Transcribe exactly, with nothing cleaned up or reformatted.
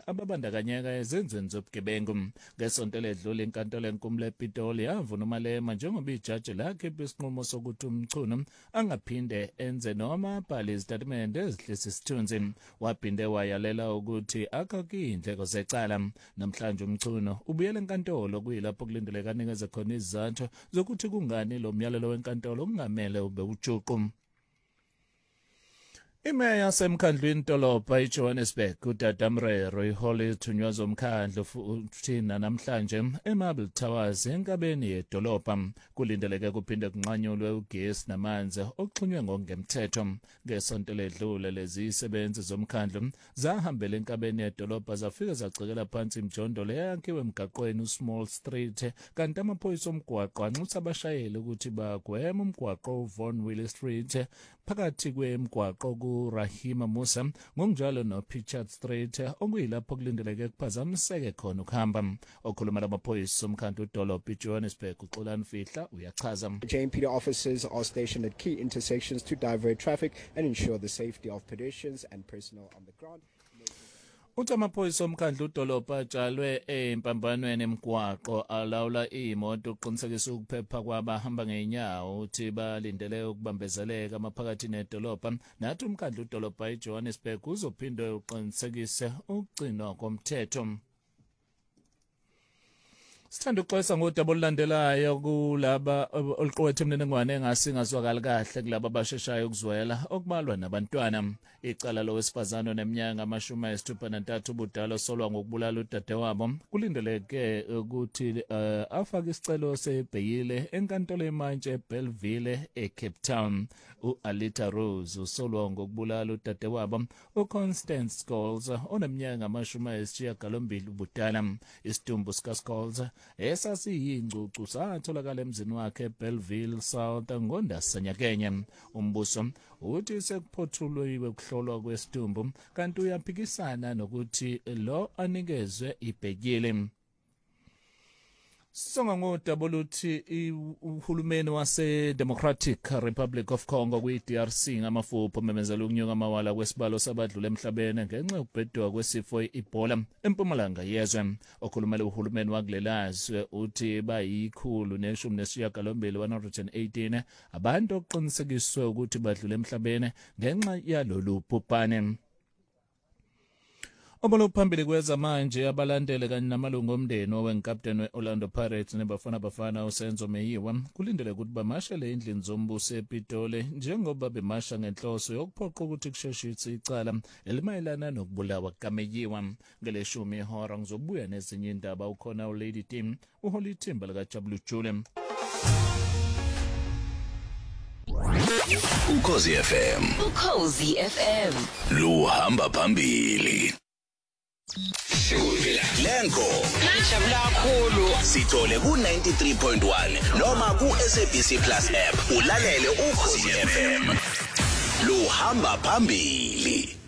ababandakanyeka ezenzweni zobugebengu. Ngesonto ledlule inkantolo enkulu lePitoli yavuna uMalema njengoba ijaji lakhipha isinqumo sokuthi uMchunu angaphinde enze noma abhale izitatimende ezihlisa isithunzi. Waphinde wayalela ukuthi akhokhe indleko zecala. Namhlanje uMchunu ubuyela enkantolo kuyilapho kulindeleka anikeze khona izizathu zokuthi kungani lo myalelo wenkantolo kungamele ube ujuqu. Imeya yasemkhandlwini Dolobha iJohannesburg uDada Mrero iHolly thunywa zomkhandlu futhi namhlanje eMarble Towers enkabeni yedolobha kulindeleke kuphinde kunqanyulwe ugesi namanzi okuxhunywe ngokungemthetho. Ngesonto ledlule lezi isebenzi zomkhandlu zahambela enkabeni yedolobha zafika zacekela phansi imjondolo eyakhiwe emgaqweni uSmall Street kanti amaphoyisa omgwaqo anxusa abashayeli ukuthi bagweme umgwaqo uVon Willie Street phakathi kwemgwaqo kuRahima Musa ngokunjalo noPitchard Street okuyilapho kulindeleke kuphazamiseke khona ukuhamba. Okhuluma lamaphoyisa omkhandlu uDolobha iJohannesburg uXolani Fihla uyachaza. J M P D officers are stationed at key intersections to divert traffic and ensure the safety of pedestrians and personnel on the ground. Uthi amaphoyisa omkhandlu uDolobha atshalwe empambanweni emgwaqo alawula imoto uqinisekisa ukuphepha kwabahamba ngeenyawo uthi balindele ukubambezeleka amaphakathi nedolobha. Nathi umkhandlu uDolobha iJohannesburg uzophinde uqinisekise ukugcinwa komthetho. Sithanda ukuxwayisa ngodaba olulandelayo kulaba oluqwethe imininingwane engasingazwakali kahle kulaba abasheshayo ukuzwela okubalwa nabantwana. Icala lowesifazane oneminyaka amashumi ayisithupha nantathu ubudala osolwa ngokubulala udadewabo kulindeleke ukuthi uh, afake isicelo sebheyile enkantolo yemantshi eBellville eCape Town. U-Alita Rose usolwa ngokubulala udadewabo uConstance Scholes oneminyaka amashumi ayisishiyagalombili ubudala. Isidumbu sikaScholes esasiyingcucu satholakala emzini wakhe eBellville South ngondasanyakenya. Umbuso uthi sekuphothulwe ukuhlolwa kwesidumbu kanti uyaphikisana nokuthi lo anikezwe ibhekile. Songa ngodaba oluthi uhulumeni wase-Democratic Republic of Congo kwi-D R C ngamafupho memezela ukunyuka amawala kwesibalo sabadlula emhlabeni ngenxa yokubhedwa kwesifo i-Ebola empumalanga yezwe. Okhulumela uhulumeni wakulelazwe uthi bayikhulu neshumi nesishiyagalombili one hundred eighteen abantu okuqinisekiswe ukuthi badlula emhlabeni ngenxa yalolu bhubhane. Obolo phambili kweza manje abalandele kanye namalungu omndeni owenkapteni we-Orlando Pirates nebafana bafana uSenzo Meyiwa kulindele ukuthi bamashele endlini zombuso ePitoli njengoba bemasha ngenhloso yokuphoqa ukuthi kusheshise icala elimayelana nokubulawa kukaMeyiwa. Ngeleshumi ihora ngizobuya nezinye indaba ukhona uLady Team uHolly Thimba likaJabulu Jule. Ukhozi F M. Ukhozi F M. Luhamba phambili. Lenko Ngijabula kakhulu sithole ku ninety-three point one noma ku S A B C Plus app ulalele Ukhozi F M. Luhamba phambili.